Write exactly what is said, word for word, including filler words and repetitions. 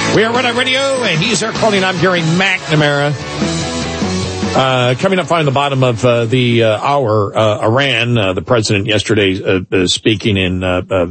We are Red Eye Radio, and he's our calling. I'm Gary McNamara. Uh, coming up on the bottom of uh, the uh, hour, uh, Iran, uh, the president yesterday uh, uh, speaking in uh, uh,